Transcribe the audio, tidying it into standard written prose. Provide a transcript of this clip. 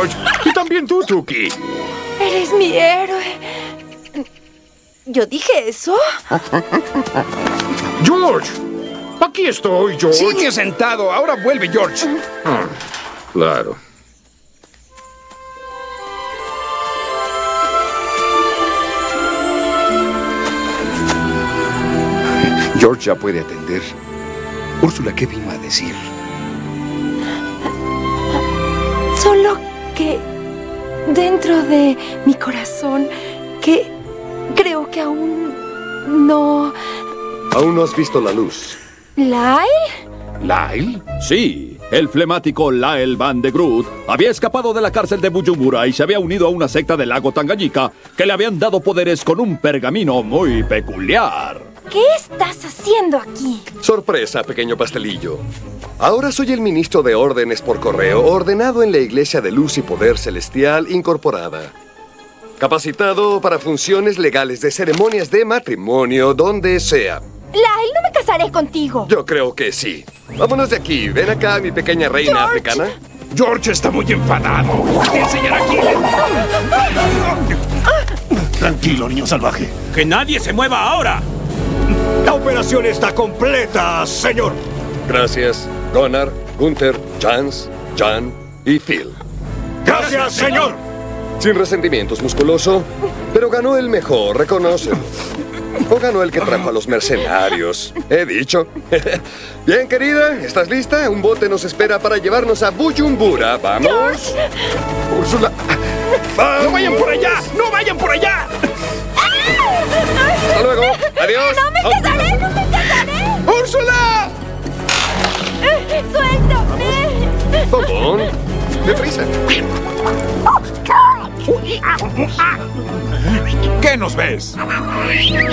George. Y también tú, Tuki. Eres mi héroe. ¿Yo dije eso? George. Aquí estoy, George. Sigue sentado. Ahora vuelve, George. Claro. George ya puede atender. Úrsula, ¿qué vino a decir? Solo que dentro de mi corazón, que creo que aún no... Aún no has visto la luz. ¿Lyle? ¿Lyle? Sí, el flemático Lyle Van de Groot había escapado de la cárcel de Bujumbura y se había unido a una secta del lago Tanganyika que le habían dado poderes con un pergamino muy peculiar. ¿Qué estás haciendo aquí? Sorpresa, pequeño pastelillo. Ahora soy el ministro de órdenes por correo, ordenado en la Iglesia de Luz y Poder Celestial Incorporada. Capacitado para funciones legales de ceremonias de matrimonio, donde sea. Lyle, no me casaré contigo. Yo creo que sí. Vámonos de aquí. Ven acá, mi pequeña reina George. africana. George está muy enfadado. Te enseñaré aquí. Tranquilo, niño salvaje. ¡Que nadie se mueva ahora! La operación está completa, señor. Gracias, Gunnar, Gunther, Jans, Jan y Phil. Gracias, señor. Sin resentimientos, musculoso, pero ganó el mejor, reconócelo. O ganó el que trajo a los mercenarios. He dicho. Bien, querida, ¿estás lista? Un bote nos espera para llevarnos a Bujumbura. ¡Vamos! Úrsula. ¡No vayan por allá! ¡No vayan por allá! ¡Hasta luego! ¡Adiós! ¡No me casaré! ¡No me casaré! ¡Úrsula! ¡Suéltame! ¡Bombón! ¡Deprisa! ¿Qué nos ves?